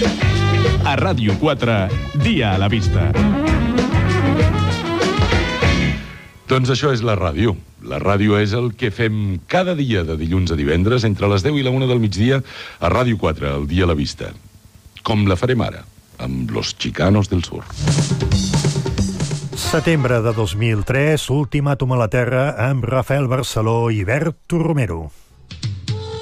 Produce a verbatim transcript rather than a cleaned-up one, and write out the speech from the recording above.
A Ràdio quatre, dia a la vista. Doncs això és la ràdio. La ràdio és el que fem cada dia de dilluns a divendres entre les deu i la una del migdia a Ràdio quatre, el dia a la vista. Com la farem ara, amb Los Chicanos del Sur. Setembre de dos mil tres, Ultimàtum a la Terra amb Rafael Barceló i Bert Romero.